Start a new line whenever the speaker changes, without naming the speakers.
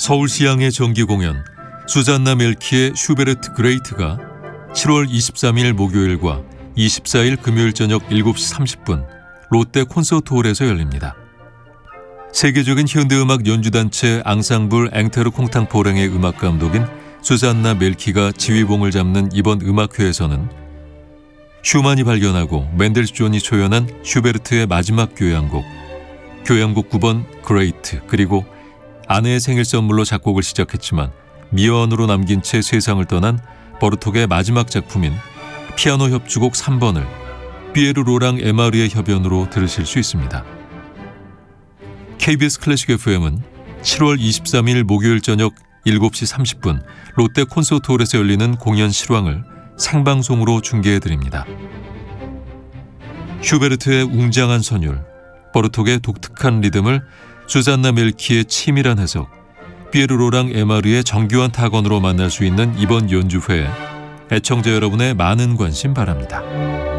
서울시향의 정기공연 수잔나 멜키의 슈베르트 그레이트가 7월 23일 목요일과 24일 금요일 저녁 7시 30분 롯데 콘서트홀에서 열립니다. 세계적인 현대음악 연주단체 앙상블 앵테르 콩탕포랭의 음악 감독인 수잔나 멜키가 지휘봉을 잡는 이번 음악회에서는 슈만이 발견하고 멘델스존이 초연한 슈베르트의 마지막 교향곡 9번 그레이트, 그리고 아내의 생일 선물로 작곡을 시작했지만 미완으로 남긴 채 세상을 떠난 버르톡의 마지막 작품인 피아노 협주곡 3번을 피에르 로랑 에마르의 협연으로 들으실 수 있습니다. KBS 클래식 FM은 7월 23일 목요일 저녁 7시 30분 롯데 콘서트홀에서 열리는 공연 실황을 생방송으로 중계해드립니다. 슈베르트의 웅장한 선율, 버르톡의 독특한 리듬을 수잔나 멜키의 치밀한 해석, 피에르 로랑 에마르의 정교한 타건으로 만날 수 있는 이번 연주회에 애청자 여러분의 많은 관심 바랍니다.